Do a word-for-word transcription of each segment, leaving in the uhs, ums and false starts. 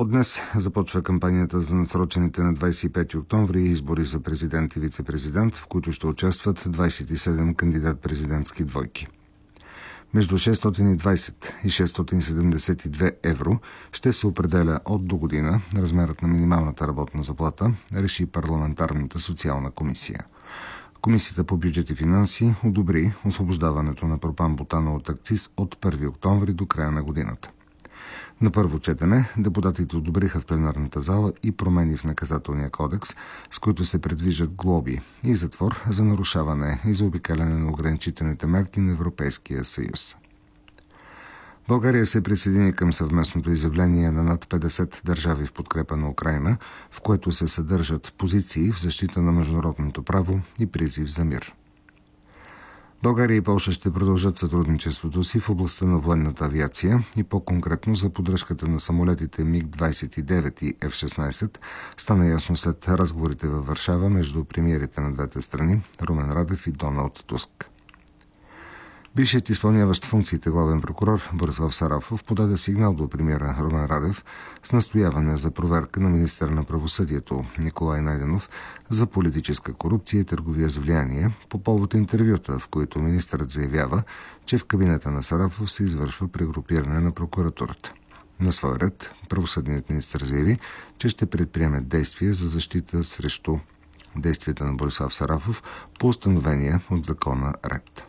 От днес започва кампанията за насрочените на двадесет и пети октомври избори за президент и вице-президент, в които ще участват двадесет и седем кандидат-президентски двойки. Между шестстотин и двадесет и шестстотин седемдесет и две евро ще се определя от до година размерът на минималната работна заплата, реши парламентарната социална комисия. Комисията по бюджет и финанси одобри освобождаването на пропан-бутана от акциз от първи октомври до края на годината. На първо четене депутатите одобриха в пленарната зала и промени в наказателния кодекс, с които се предвиждат глоби и затвор за нарушаване и заобикаляне на ограничителните мерки на Европейския съюз. България се присъедини към съвместното изявление на над петдесет държави в подкрепа на Украйна, в което се съдържат позиции в защита на международното право и призив за мир. България и Полша ще продължат сътрудничеството си в областта на военната авиация и по-конкретно за поддръжката на самолетите Миг двадесет и девет и Еф шестнадесет, стана ясно след разговорите във Варшава между премиерите на двете страни Румен Радев и Доналд Туск. Бившият изпълняващ функциите главен прокурор Борислав Сарафов подаде сигнал до премиера Румен Радев с настояване за проверка на министъра на правосъдието Николай Найденов за политическа корупция и търговия с влияние по повод интервюта, в които министърът заявява, че в кабинета на Сарафов се извършва прегрупиране на прокуратурата. На свой ред правосъдният министър заяви, че ще предприеме действия за защита срещу действията на Борислав Сарафов по установения от закона ред.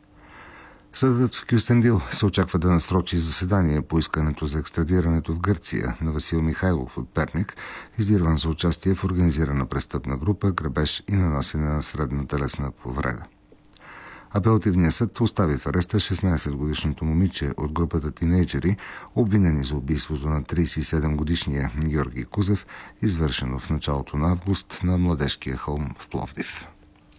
Съдът в Кюстендил се очаква да насрочи заседание по искането за екстрадирането в Гърция на Васил Михайлов от Перник, издирван за участие в организирана престъпна група, грабеж и нанасене на средна телесна повреда. Апелативният съд остави в ареста шестнадесетгодишното момиче от групата тинейджери, обвинени за убийството на тридесет и седемгодишния Георги Кузев, извършено в началото на август на Младежкия хълм в Пловдив.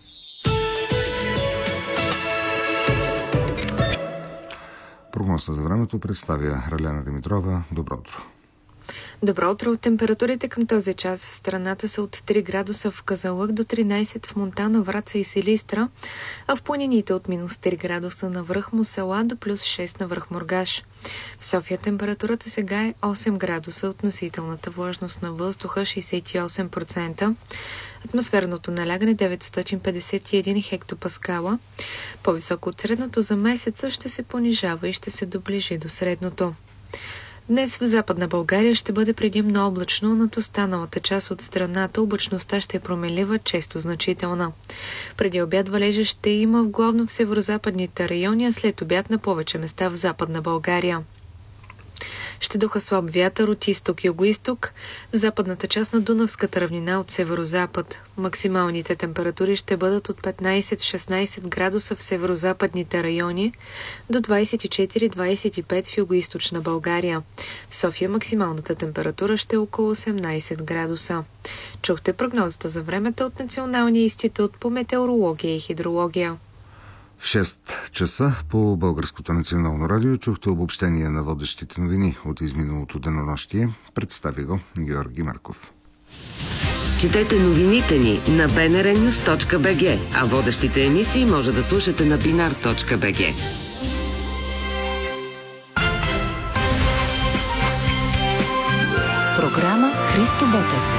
Прогноза за времето представя Раляна Димитрова. Добро утро. Добро утро. Температурите към този час в страната са от три градуса в Казанлък до тринадесет в Монтана, Враца и Силистра, а в планините от минус три градуса на връх Мусала до плюс шест на връх Мургаш. В София температурата сега е осем градуса, относителната влажност на въздуха шейсет и осем процента, атмосферното налягане деветстотин петдесет и един хектопаскала. По-високо от средното за месеца ще се понижава и ще се доближи до средното. Днес в Западна България ще бъде предимно облачно, над останалата част от страната облачността ще е променлива, често значителна. Преди обяд валежи ще има главно в северозападните райони, а след обяд на повече места в Западна България. Ще духа слаб вятър от изток-югоизток в западната част на Дунавската равнина от северозапад. Максималните температури ще бъдат от петнадесет до шестнадесет градуса в северозападните райони до двадесет и четири до двадесет и пет в югоизточна България. В София максималната температура ще е около осемнадесет градуса. Чухте прогнозата за времето от Националния институт по метеорология и хидрология. В шест часа по Българското национално радио чухте обобщение на водещите новини от изминалото денонощие. Представи го Георги Марков. Четете новините ни на би ен ар нюз точка би джи, а водещите емисии може да слушате на бинар точка би джи. Програма Христо Ботев.